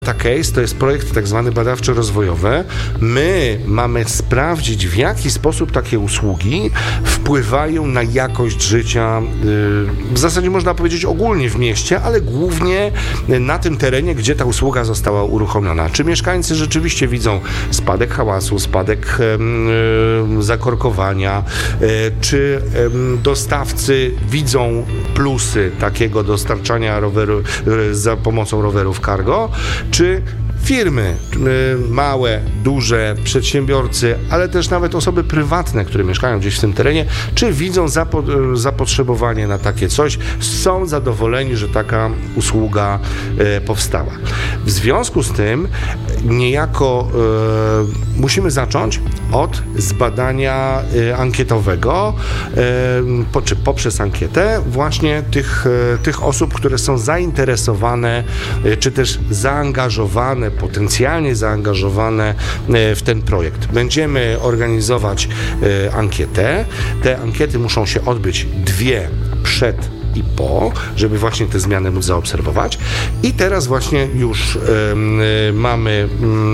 MetaCase to jest projekt tak zwany badawczo-rozwojowy. My mamy sprawdzić, w jaki sposób takie usługi wpływają na jakość życia, w zasadzie można powiedzieć ogólnie w mieście, ale głównie na tym terenie, gdzie ta usługa została uruchomiona. Czy mieszkańcy rzeczywiście widzą spadek hałasu, spadek zakorkowania, czy dostawcy widzą plusy takiego dostarczania roweru za pomocą rowerów cargo, czy firmy, małe, duże, przedsiębiorcy, ale też nawet osoby prywatne, które mieszkają gdzieś w tym terenie, czy widzą zapotrzebowanie na takie coś, są zadowoleni, że taka usługa powstała. W związku z tym niejako musimy zacząć od zbadania ankietowego, czy poprzez ankietę właśnie tych osób, które są zainteresowane, czy też zaangażowane, potencjalnie zaangażowane w ten projekt. Będziemy organizować ankietę. Te ankiety muszą się odbyć 2 przed i po, żeby właśnie te zmiany móc zaobserwować. I teraz właśnie już mamy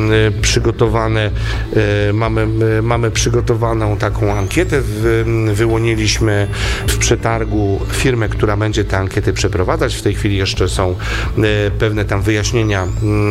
przygotowaną taką ankietę. Wyłoniliśmy w przetargu firmę, która będzie te ankiety przeprowadzać. W tej chwili jeszcze są pewne tam wyjaśnienia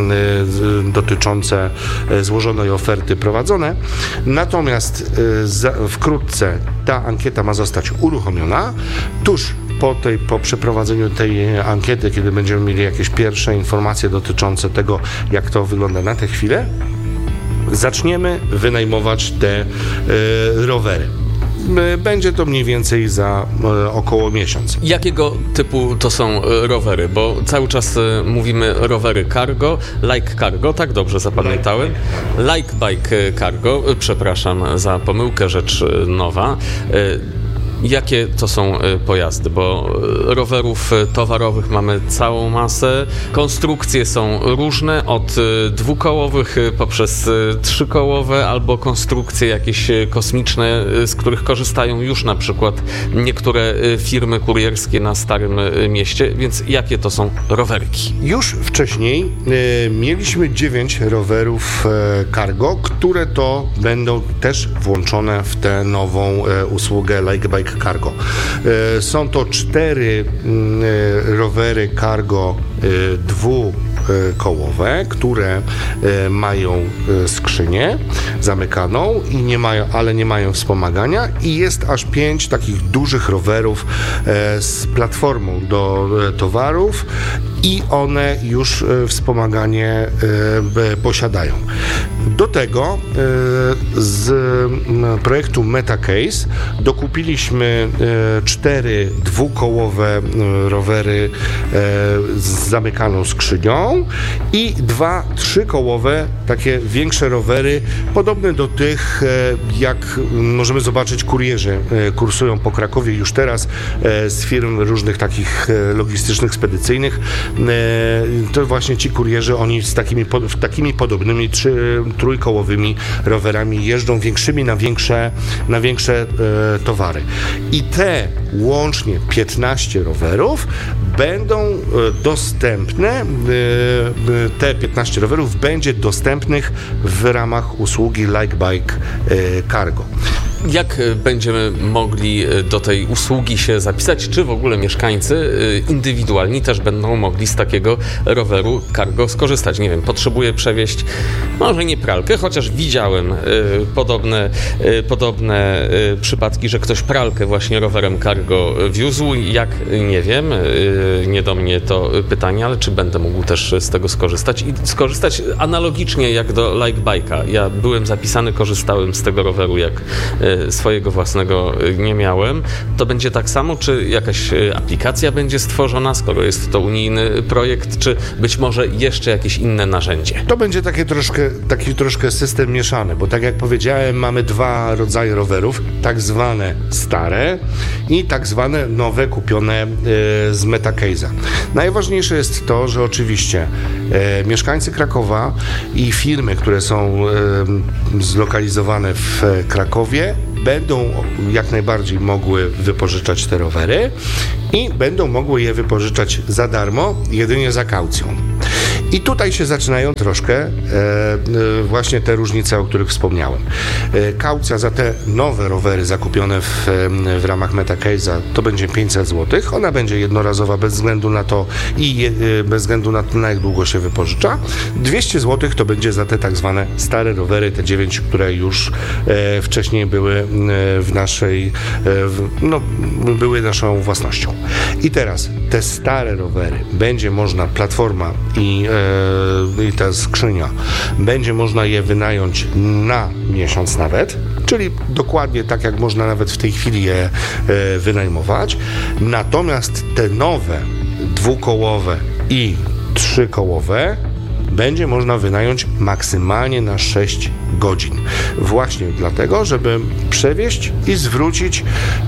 dotyczące złożonej oferty prowadzone. Natomiast wkrótce ta ankieta ma zostać uruchomiona. Tuż po przeprowadzeniu tej ankiety, kiedy będziemy mieli jakieś pierwsze informacje dotyczące tego, jak to wygląda na tę chwilę, zaczniemy wynajmować te rowery. Będzie to mniej więcej za około miesiąc. Jakiego typu to są rowery? Bo cały czas mówimy rowery cargo, like cargo, tak dobrze zapamiętałem? Like bike cargo, przepraszam za pomyłkę, rzecz nowa. Jakie to są pojazdy? Bo rowerów towarowych mamy całą masę. Konstrukcje są różne, od dwukołowych poprzez trzykołowe, albo konstrukcje jakieś kosmiczne, z których korzystają już na przykład niektóre firmy kurierskie na Starym Mieście. Więc jakie to są rowerki? Już wcześniej mieliśmy 9 rowerów cargo, które to będą też włączone w tę nową usługę Like Bike Cargo. Są to 4 rowery cargo dwukołowe, które mają skrzynię zamykaną ale nie mają wspomagania, i jest aż 5 takich dużych rowerów z platformą do towarów i one już wspomaganie posiadają. Do tego z projektu MetaCase dokupiliśmy 4 dwukołowe rowery z zamykaną skrzynią i 2 trzykołowe, takie większe rowery, podobne do tych, jak możemy zobaczyć, kurierzy kursują po Krakowie już teraz z firm różnych takich logistycznych, spedycyjnych. To właśnie ci kurierzy, oni z takimi podobnymi trójkołowymi rowerami jeżdżą, większymi na większe towary. I te łącznie 15 rowerów będą dostępne, te 15 rowerów będzie dostępnych w ramach usługi Like Bike Cargo. Jak będziemy mogli do tej usługi się zapisać? Czy w ogóle mieszkańcy indywidualni też będą mogli z takiego roweru cargo skorzystać? Nie wiem, potrzebuję przewieźć, może nie pralkę, chociaż widziałem podobne przypadki, że ktoś pralkę właśnie rowerem cargo wiózł. Jak? Nie wiem, nie do mnie to pytanie, ale czy będę mógł też z tego skorzystać? I skorzystać analogicznie jak do Like Bike'a. Ja byłem zapisany, korzystałem z tego roweru, jak swojego własnego nie miałem. To będzie tak samo, czy jakaś aplikacja będzie stworzona, skoro jest to unijny projekt, czy być może jeszcze jakieś inne narzędzie? To będzie taki troszkę system mieszany, bo tak jak powiedziałem, mamy 2 rodzaje rowerów, tak zwane stare i tak zwane nowe, kupione z MetaCase'a. Najważniejsze jest to, że oczywiście mieszkańcy Krakowa i firmy, które są zlokalizowane w Krakowie, będą jak najbardziej mogły wypożyczać te rowery i będą mogły je wypożyczać za darmo, jedynie za kaucją. I tutaj się zaczynają troszkę właśnie te różnice, o których wspomniałem. Kaucja za te nowe rowery zakupione w ramach Metacase'a to będzie 500 zł. Ona będzie jednorazowa bez względu na to i bez względu na to, na jak długo się wypożycza. 200 zł to będzie za te tak zwane stare rowery, te 9, które już wcześniej były w naszej, były naszą własnością. I teraz te stare rowery będzie można, platforma i ta skrzynia, będzie można je wynająć na miesiąc nawet, czyli dokładnie tak jak można nawet w tej chwili je wynajmować. Natomiast te nowe, dwukołowe i trzykołowe będzie można wynająć maksymalnie na 6 godzin. Właśnie dlatego, żeby przewieźć i zwrócić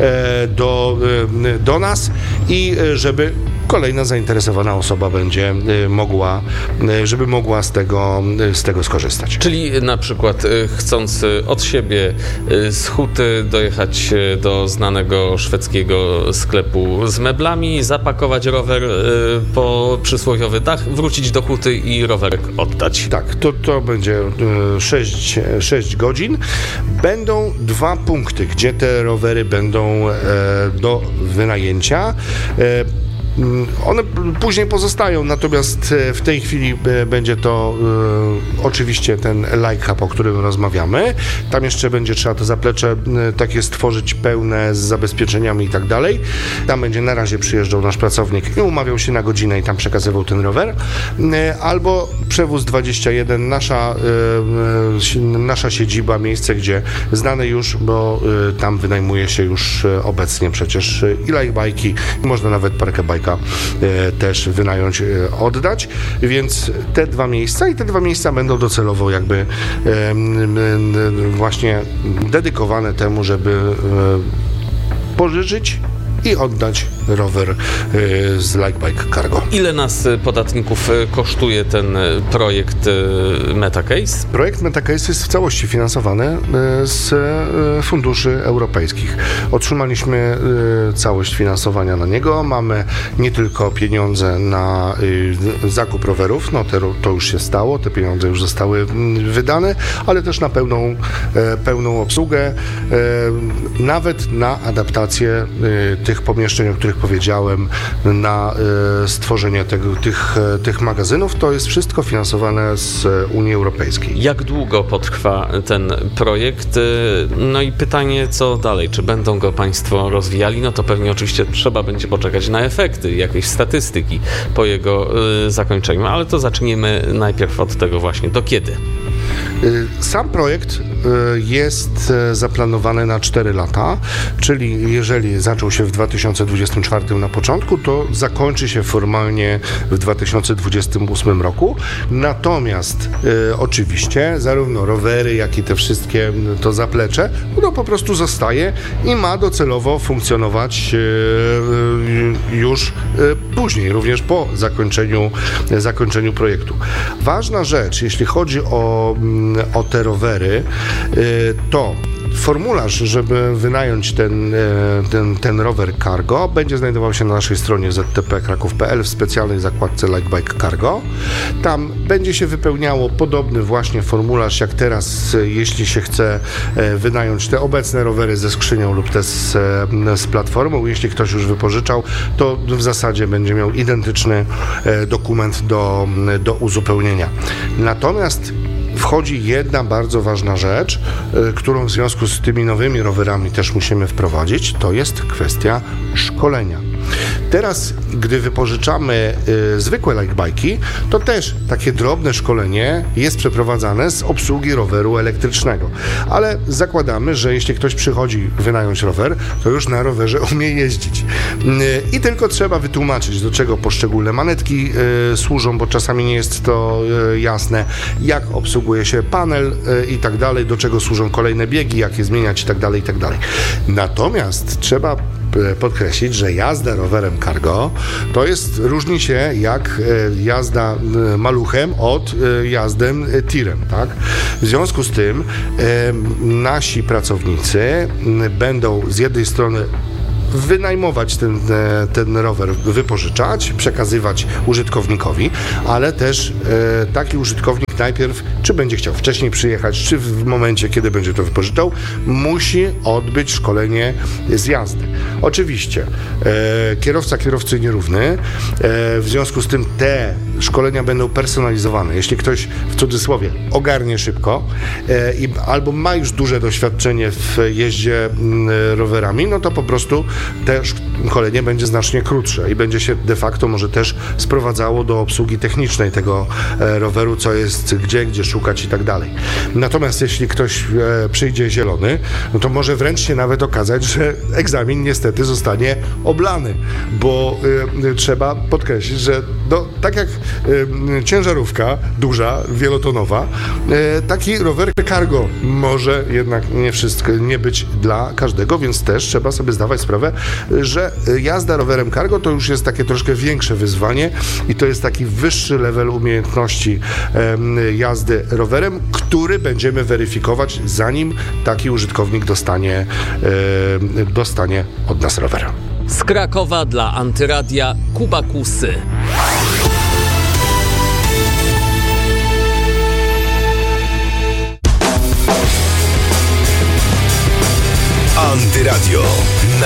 do nas i żeby kolejna zainteresowana osoba będzie mogła, żeby mogła z tego skorzystać. Czyli na przykład chcąc od siebie z Huty dojechać do znanego szwedzkiego sklepu z meblami, zapakować rower po przysłowiowy dach, wrócić do Huty i rowerek oddać. Tak, to będzie 6 godzin. Będą 2 punkty, gdzie te rowery będą do wynajęcia. One później pozostają, natomiast w tej chwili będzie to oczywiście ten Like Hub, o którym rozmawiamy. Tam jeszcze będzie trzeba to zaplecze takie stworzyć pełne z zabezpieczeniami i tak dalej. Tam będzie na razie przyjeżdżał nasz pracownik i umawiał się na godzinę i tam przekazywał ten rower. Albo Przewóz 21, nasza siedziba, miejsce, gdzie znane już, bo tam wynajmuje się już obecnie przecież i lajbajki, można nawet parkę bajka też wynająć, oddać, więc te 2 miejsca i te 2 miejsca będą docelowo jakby właśnie dedykowane temu, żeby pożyczyć i oddać rower z Like Bike Cargo. Ile nas, podatników, kosztuje ten projekt Metacase? Projekt Metacase jest w całości finansowany z funduszy europejskich. Otrzymaliśmy całość finansowania na niego. Mamy nie tylko pieniądze na zakup rowerów, to już się stało, te pieniądze już zostały wydane, ale też na pełną obsługę, nawet na adaptację tych pomieszczeń, o których powiedziałem, na stworzenie tych magazynów. To jest wszystko finansowane z Unii Europejskiej. Jak długo potrwa ten projekt? No i pytanie, co dalej? Czy będą go Państwo rozwijali? No to pewnie oczywiście trzeba będzie poczekać na efekty, jakieś statystyki po jego zakończeniu, ale to zacznijmy najpierw od tego właśnie. Do kiedy? Sam projekt jest zaplanowany na 4 lata, czyli jeżeli zaczął się w 2024 na początku, to zakończy się formalnie w 2028 roku. Natomiast oczywiście zarówno rowery, jak i te wszystkie, to zaplecze, no po prostu zostaje i ma docelowo funkcjonować już później, również po zakończeniu projektu. Ważna rzecz, jeśli chodzi o te rowery, to formularz, żeby wynająć ten rower cargo, będzie znajdował się na naszej stronie ztp.kraków.pl w specjalnej zakładce Like Bike Cargo. Tam będzie się wypełniało podobny właśnie formularz jak teraz, jeśli się chce wynająć te obecne rowery ze skrzynią lub te z platformą. Jeśli ktoś już wypożyczał, to w zasadzie będzie miał identyczny dokument do uzupełnienia. Natomiast wchodzi jedna bardzo ważna rzecz, którą w związku z tymi nowymi rowerami też musimy wprowadzić, to jest kwestia szkolenia. Teraz, gdy wypożyczamy zwykłe lajkbajki, to też takie drobne szkolenie jest przeprowadzane z obsługi roweru elektrycznego. Ale zakładamy, że jeśli ktoś przychodzi wynająć rower, to już na rowerze umie jeździć. I tylko trzeba wytłumaczyć, do czego poszczególne manetki służą, bo czasami nie jest to jasne, jak obsługuje się panel i tak dalej, do czego służą kolejne biegi, jak je zmieniać i tak dalej, i tak dalej. Natomiast trzeba podkreślić, że jazda rowerem cargo różni się jak jazda maluchem od jazdy tirem, tak? W związku z tym nasi pracownicy będą z jednej strony wynajmować ten rower, wypożyczać, przekazywać użytkownikowi, ale też taki użytkownik najpierw, czy będzie chciał wcześniej przyjechać, czy w momencie, kiedy będzie to wypożyczał, musi odbyć szkolenie z jazdy. Oczywiście kierowca kierowcy nierówny, w związku z tym te szkolenia będą personalizowane. Jeśli ktoś w cudzysłowie ogarnie szybko albo ma już duże doświadczenie w jeździe rowerami, no to po prostu te szkolenie będzie znacznie krótsze i będzie się de facto może też sprowadzało do obsługi technicznej tego roweru, co jest gdzie szukać i tak dalej. Natomiast jeśli ktoś przyjdzie zielony, no to może wręcz się nawet okazać, że egzamin niestety zostanie oblany, bo trzeba podkreślić, że tak jak ciężarówka duża, wielotonowa, taki rower cargo może jednak nie być dla każdego, więc też trzeba sobie zdawać sprawę, że jazda rowerem cargo to już jest takie troszkę większe wyzwanie i to jest taki wyższy level umiejętności jazdy rowerem, który będziemy weryfikować, zanim taki użytkownik dostanie od nas rower. Z Krakowa dla Antyradia Kuba Kusy.